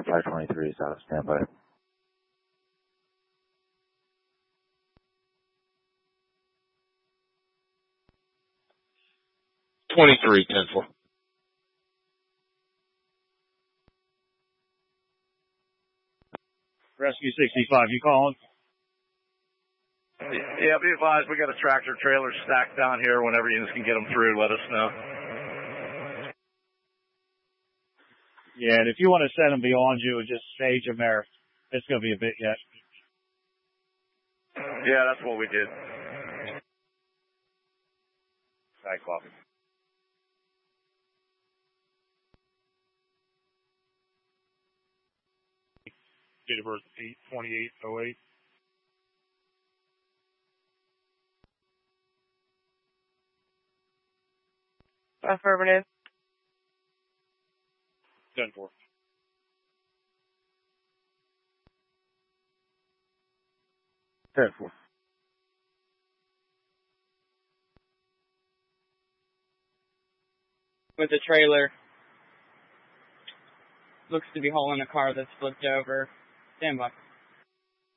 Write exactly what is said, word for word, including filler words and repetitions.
one five twenty-three is out of standby. twenty-three, ten four. Rescue sixty-five, you calling? Yeah, be advised, we got a tractor trailer stacked down here. Whenever you can get them through, let us know. Yeah, and if you want to send them beyond you and just stage them there, it's going to be a bit yet. Yeah, that's what we did. Right, copy. Date of birth eight twenty-eight oh eight. Affirmative. ten four. ten four. With the trailer. Looks to be hauling a car that's flipped over. Stand by.